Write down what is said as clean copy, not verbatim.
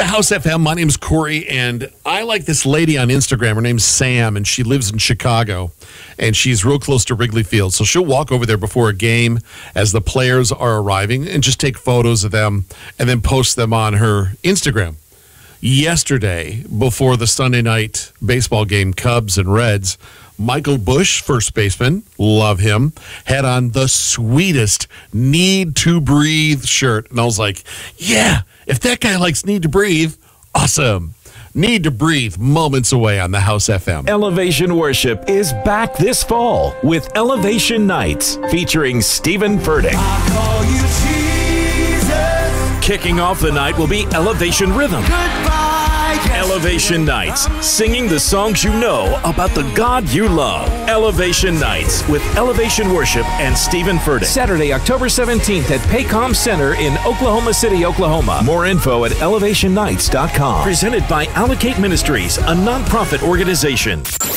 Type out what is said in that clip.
to House FM. My name's Corey, and I like this lady on Instagram. Her name's Sam, and she lives in Chicago, and she's real close to Wrigley Field. So she'll walk over there before a game as the players are arriving and just take photos of them and then post them on her Instagram. Yesterday, before the Sunday night baseball game, Cubs and Reds, Michael Busch, first baseman, love him, had on the sweetest Need to Breathe shirt. And I was like, yeah, if that guy likes Need to Breathe, awesome. Need to Breathe, moments away on the House FM. Elevation Worship is back this fall with Elevation Nights featuring Stephen Furtick. Kicking off the night will be Elevation Rhythm. Elevation Nights, singing the songs you know about the God you love. Elevation Nights with Elevation Worship and Stephen Furtick. Saturday, October 17th at Paycom Center in Oklahoma City, Oklahoma. More info at elevationnights.com. Presented by Allocate Ministries, a nonprofit organization.